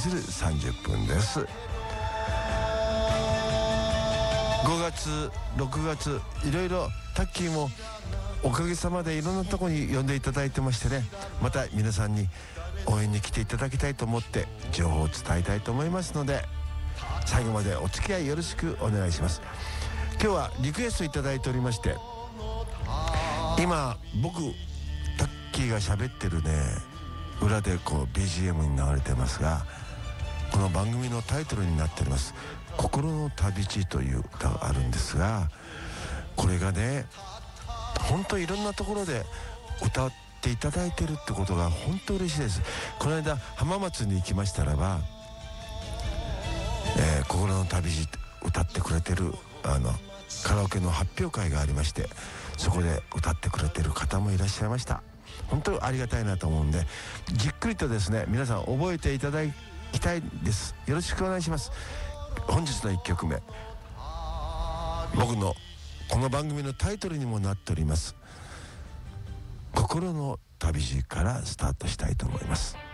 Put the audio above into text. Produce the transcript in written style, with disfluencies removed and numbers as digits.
する30分です。5月6月いろいろタッキーもおかげさまでいろんなとこに呼んでいただいてましてね、また皆さんに応援に来ていただきたいと思って情報を伝えたいと思いますので、最後までお付き合いよろしくお願いします。今日はリクエストいただいておりまして、今僕タッキーが喋ってるね裏でこう BGM に流れてますが、この番組のタイトルになっております心の旅路という歌があるんですが、これがね本当いろんなところで歌っていただいてるってことが本当嬉しいです。この間浜松に行きましたらば、心の旅路歌ってくれてるカラオケの発表会がありまして、そこで歌ってくれてる方もいらっしゃいました。本当にありがたいなと思うんで、じっくりとですね皆さん覚えていただきたいです。よろしくお願いします。本日の1曲目、僕のこの番組のタイトルにもなっております心の旅路からスタートしたいと思います。